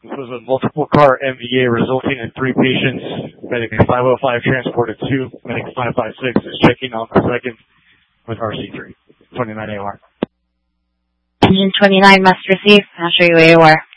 This was a multiple car MVA resulting in 3 patients. Medic 505 transported 2. Medic 556 is checking on the second with RC3. 29 AOR. Engine 29 must receive. I'll show you AOR.